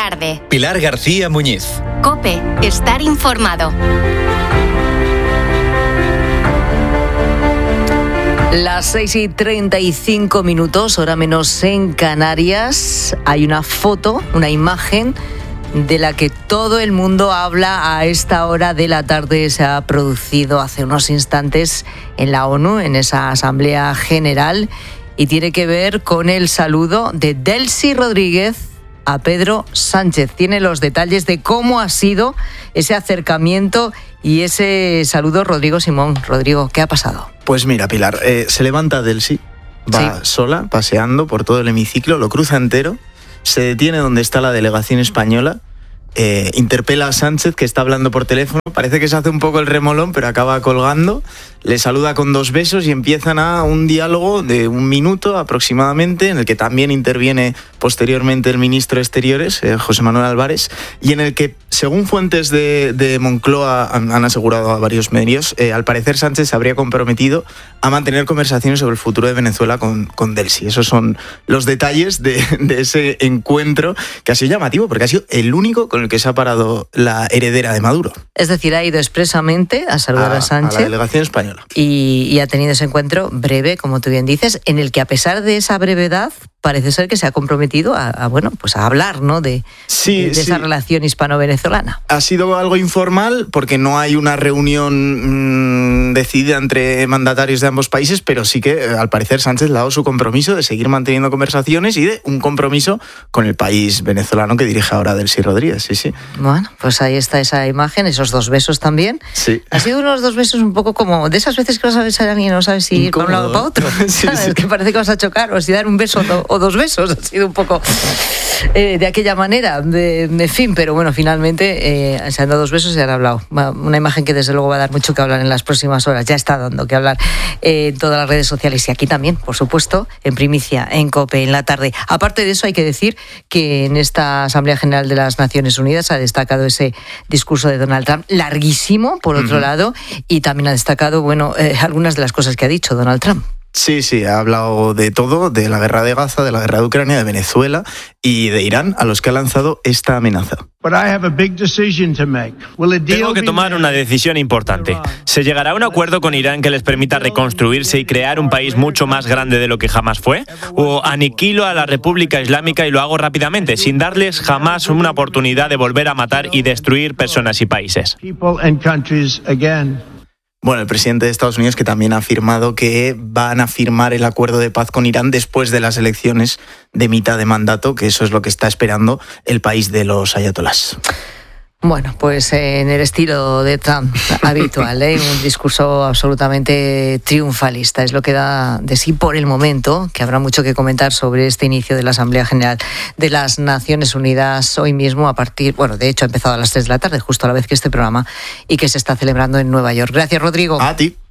tarde. Pilar García Muñiz. COPE. Estar informado. Las 6:35, hora menos en Canarias. Hay una foto, una imagen de la que todo el mundo habla a esta hora de la tarde. Se ha producido hace unos instantes en la ONU, en esa Asamblea General, y tiene que ver con el saludo de Delcy Rodríguez a Pedro Sánchez. Tiene los detalles de cómo ha sido ese acercamiento y ese saludo. Rodrigo Simón. Rodrigo, ¿qué ha pasado? Pues mira, Pilar, se levanta Delcy, va sola, paseando por todo el hemiciclo, lo cruza entero, se detiene donde está la delegación española, interpela a Sánchez, que está hablando por teléfono, parece que se hace un poco el remolón, pero acaba colgando, le saluda con 2 besos y empiezan a un diálogo de 1 minuto aproximadamente, en el que también interviene posteriormente el ministro de Exteriores, José Manuel Álvarez, y en el que, según fuentes de Moncloa han asegurado a varios medios, al parecer Sánchez se habría comprometido a mantener conversaciones sobre el futuro de Venezuela con Delcy. Esos son los detalles de ese encuentro, que ha sido llamativo porque ha sido el único con el que se ha parado la heredera de Maduro. Es decir, ha ido expresamente a saludar a Sánchez. A la delegación española. Y ha tenido ese encuentro breve, como tú bien dices, en el que, a pesar de esa brevedad, parece ser que se ha comprometido a hablar, ¿no? de esa relación hispano-venezolana. Ha sido algo informal porque no hay una reunión decidida entre mandatarios de ambos países, pero sí que, al parecer, Sánchez le ha dado su compromiso de seguir manteniendo conversaciones y de un compromiso con el país venezolano que dirige ahora Delcy Rodríguez. Sí. Bueno, pues ahí está esa imagen, esos 2 besos también. Sí. Ha sido unos 2 besos un poco como de esas veces que vas a besar a alguien y no sabes si ir para un lado o para otro. Sí. Que parece que vas a chocar o si dar un beso o 2 besos. Ha sido un poco de aquella manera, de fin, pero bueno, finalmente se han dado 2 besos y han hablado. Una imagen que desde luego va a dar mucho que hablar en las próximas horas. Ya está dando que hablar en todas las redes sociales y aquí también, por supuesto, en primicia, en COPE, en la tarde. Aparte de eso, hay que decir que en esta Asamblea General de las Naciones Unidas ha destacado ese discurso de Donald Trump, larguísimo, por otro lado, y también ha destacado, algunas de las cosas que ha dicho Donald Trump. Sí, ha hablado de todo, de la guerra de Gaza, de la guerra de Ucrania, de Venezuela y de Irán, a los que ha lanzado esta amenaza. Tengo que tomar una decisión importante. ¿Se llegará a un acuerdo con Irán que les permita reconstruirse y crear un país mucho más grande de lo que jamás fue? ¿O aniquilo a la República Islámica y lo hago rápidamente, sin darles jamás una oportunidad de volver a matar y destruir personas y países? Bueno, el presidente de Estados Unidos, que también ha afirmado que van a firmar el acuerdo de paz con Irán después de las elecciones de mitad de mandato, que eso es lo que está esperando el país de los ayatolás. Bueno, pues en el estilo de Trump habitual, un discurso absolutamente triunfalista. Es lo que da de sí por el momento, que habrá mucho que comentar sobre este inicio de la Asamblea General de las Naciones Unidas hoy mismo de hecho ha empezado a las 3 de la tarde, justo a la vez que este programa, y que se está celebrando en Nueva York. Gracias, Rodrigo. A ti.